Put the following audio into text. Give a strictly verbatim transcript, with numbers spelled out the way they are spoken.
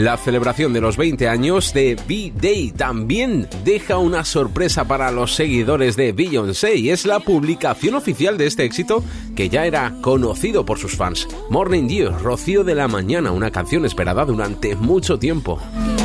La celebración de los veinte años de B-Day también deja una sorpresa para los seguidores de Beyoncé y es la publicación oficial de este éxito que ya era conocido por sus fans. Morning Dew, Rocío de la Mañana, una canción esperada durante mucho tiempo.